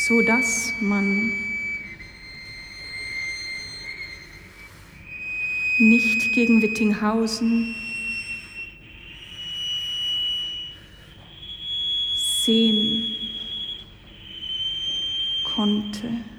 so dass man nicht gegen Wittinghausen sehen konnte.